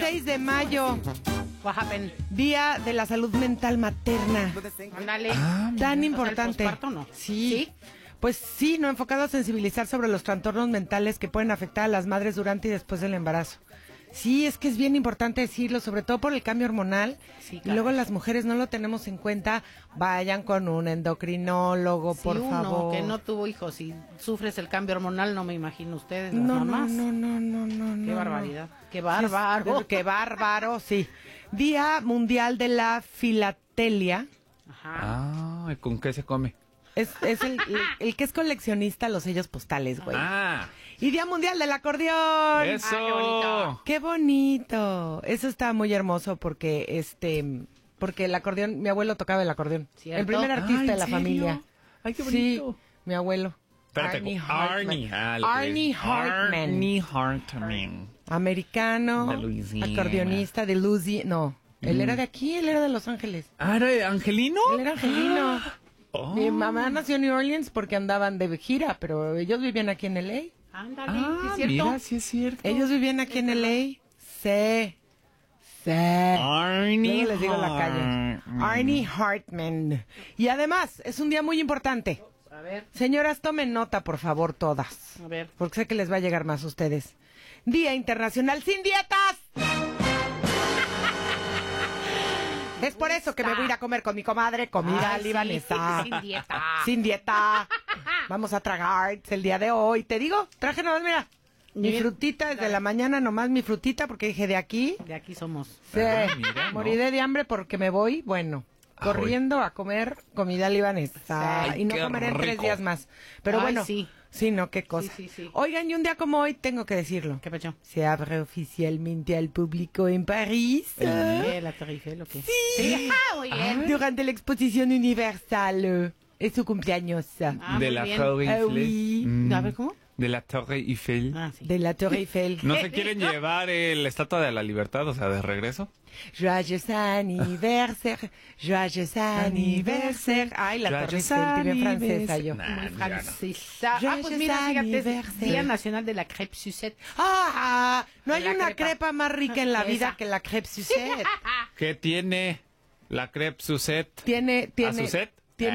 6 de mayo. What happened? Día de la salud mental materna. Ándale. Tan importante. ¿El posparto no? Sí. Pues sí, no, enfocado a sensibilizar sobre los trastornos mentales que pueden afectar a las madres durante y después del embarazo. Sí, es que es bien importante decirlo, sobre todo por el cambio hormonal. Sí, y claro. luego las mujeres no lo tenemos en cuenta. Vayan con un endocrinólogo, Si por uno favor. que no tuvo hijos y sufres el cambio hormonal, no me imagino ustedes, las No, mamás. no. Qué barbaridad. Qué bárbaro. Qué bárbaro, sí. Día Mundial de la Filatelia. Ajá. ¿Con qué se come? Es el que es coleccionista, los sellos postales, güey. Ah, Y Día Mundial del Acordeón. eso. qué bonito. ¡Qué bonito! Eso está muy hermoso porque porque el acordeón, mi abuelo tocaba el acordeón. ¿Cierto? El primer artista Ay, de ¿en la serio? familia. Ay, qué bonito. Sí, mi abuelo. Espérate, Arnie Arnie. Hartman. Lo que Arnie es. Hartman. Arnie Hartman. Americano, De Louisiana. acordeonista de Louisiana. No, él era de aquí, él era de Los Ángeles. Ah, ¿era Angelino? Él era angelino. Oh. Mi mamá nació en New Orleans porque andaban de gira, pero ellos vivían aquí en LA. Ándale, Ah, ¿sí es cierto? mira, sí es cierto. Ellos vivían aquí en LA. Sí. Arnie Luego les digo la calle. Hartman. Arnie Hartman. Y además, es un día muy importante. A ver, Señoras, tomen nota, por favor, todas. a ver. Porque sé que les va a llegar más a ustedes. Día Internacional sin dietas. Es por eso que me voy a ir a comer con mi comadre comida Ay, sí, libanesa. sin dieta. Sin dieta. Vamos a tragar el día de hoy. Te digo, traje nomás, mira. Mi Bien. frutita desde la mañana, nomás mi frutita, porque dije de aquí. De aquí somos. Sí, mira, ¿no? moriré de hambre porque me voy, bueno, corriendo a comer comida libanesa. Sí. Y no Qué comeré en 3 rico. días más. Pero Ay, bueno, sí. sí, no, qué cosa. Sí. Oigan, y un día como hoy tengo que decirlo. ¿Qué pasó? Se abre oficialmente al público en París. ¿La Torre Eiffel o qué? Sí. Ah, muy bien. Durante la exposición universal. Es su cumpleaños. Ah, de muy la bien. Torre Eiffel. oui. A ver, ¿cómo? De la Torre Eiffel. Ah, sí. De la Torre Eiffel. ¿No se quieren llevar la Estatua de la Libertad, o sea, de regreso? Joyeux anniversaire, joyeux anniversaire. Ay, la Torre Joyeux Eiffel, bien francesa anniversaire. yo. Nah, Muy ya no. francesa. Ah, pues Joyeux mira, fíjate, es anniversaire. Día Nacional de la Crêpe Suzette. Ah, no hay La una crepa. crepa más rica en la Esa. vida que la crepe Suzette. ¿Qué tiene la crepe Suzette? Tiene, Suzette?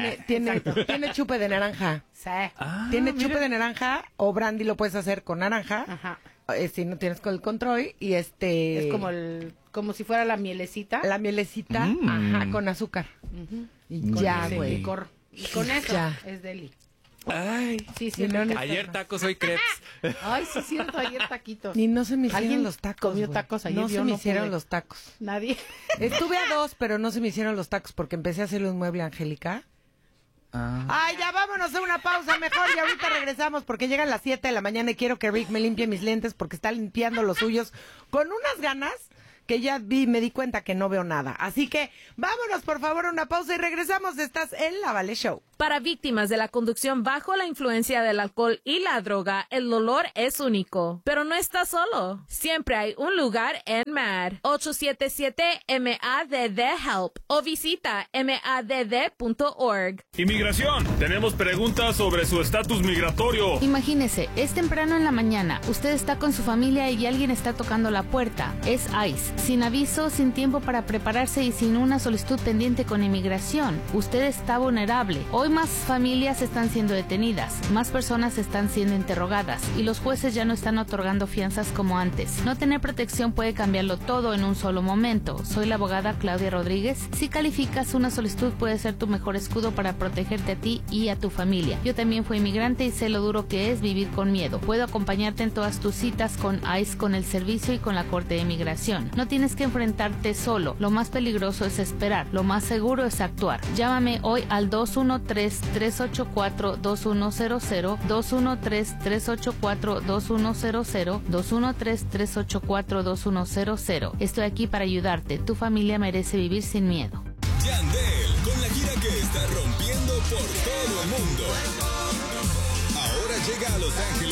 tiene chupe de naranja. Sí. Ah, Tiene mira. chupe de naranja o brandy lo puedes hacer con naranja. Ajá. Si no tienes con el control y Es como si fuera la mielecita. la mielecita, ajá, con azúcar. Y ya, deli. güey. Licor. Y con eso Ya. es deli. Ay, Sí, sí. Y no, rica. no. ayer tacos, hoy crepes. Ay, sí, cierto, ayer taquitos. Ni no se me hicieron ¿Alguien los tacos. comió güey. tacos ayer? No Yo se me no hicieron pude. los tacos. Nadie. Estuve a 2, pero no se me hicieron los tacos porque empecé a hacerle un mueble a Angélica. Ah. Ay, ya vámonos a una pausa mejor y ahorita regresamos porque llegan las 7 de la mañana y quiero que Rick me limpie mis lentes porque está limpiando los suyos con unas ganas que ya me di cuenta que no veo nada. Así que vámonos por favor a una pausa y regresamos. Estás en La Vale Show. Para víctimas de la conducción bajo la influencia del alcohol y la droga, el dolor es único. Pero no estás solo. Siempre hay un lugar en MADD. 877-MADD-HELP o visita madd.org. Inmigración. Tenemos preguntas sobre su estatus migratorio. Imagínese, es temprano en la mañana, usted está con su familia y alguien está tocando la puerta. Es ICE, sin aviso, sin tiempo para prepararse y sin una solicitud pendiente con inmigración. Usted está vulnerable. Hoy más familias están siendo detenidas, más personas están siendo interrogadas y los jueces ya no están otorgando fianzas como antes. No tener protección puede cambiarlo todo en un solo momento. Soy la abogada Claudia Rodríguez. Si calificas, una solicitud puede ser tu mejor escudo para protegerte a ti y a tu familia. Yo también fui inmigrante y sé lo duro que es vivir con miedo. Puedo acompañarte en todas tus citas con ICE, con el servicio y con la Corte de Inmigración. No tienes que enfrentarte solo. Lo más peligroso es esperar. Lo más seguro es actuar. Llámame hoy al 213-384-2100, 213-384-2100, 213-384-2100. Estoy aquí para ayudarte. Tu familia merece vivir sin miedo. Yandel, con la gira que está rompiendo por todo el mundo. Ahora llega a Los Ángeles